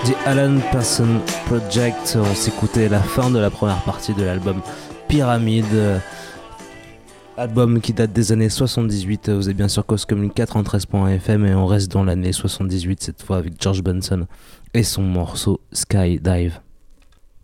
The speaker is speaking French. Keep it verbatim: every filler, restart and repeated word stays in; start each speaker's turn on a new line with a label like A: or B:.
A: The Alan Parsons Project. On s'écoutait la fin de la première partie de l'album Pyramide, album qui date des années soixante-dix-huit. Vous êtes bien sûr Cause Commune quatre-vingt-treize point F M et on reste dans l'année soixante-dix-huit cette fois avec George Benson et son morceau Skydive.